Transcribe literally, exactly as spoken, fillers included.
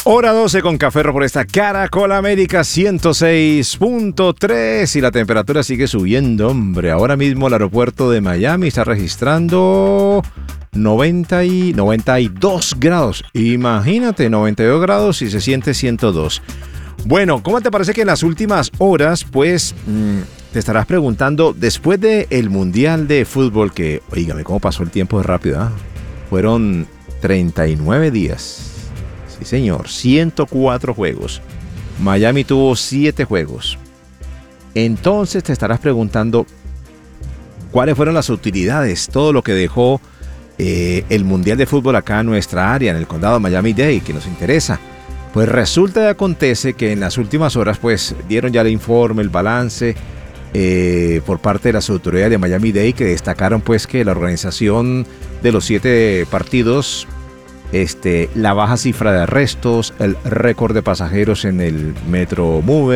Hora doce con Café por esta Caracol América ciento seis punto tres y la temperatura sigue subiendo, hombre. Ahora mismo el aeropuerto de Miami está registrando noventa y noventa y dos grados. Imagínate, noventa y dos grados y se siente ciento dos. Bueno, ¿cómo te parece que en las últimas horas, pues, mmm, te estarás preguntando, después del Mundial de Fútbol, que, oígame, cómo pasó el tiempo de rápido, ¿eh? Fueron treinta y nueve días. Sí, señor, ciento cuatro juegos. Miami tuvo siete juegos. Entonces te estarás preguntando cuáles fueron las utilidades, todo lo que dejó eh, el Mundial de Fútbol acá en nuestra área, en el condado de Miami-Dade, que nos interesa. Pues resulta y acontece que en las últimas horas pues dieron ya el informe, el balance eh, por parte de las autoridades de Miami-Dade, que destacaron pues que la organización de los siete partidos, Este, la baja cifra de arrestos, el récord de pasajeros en el Metro Move,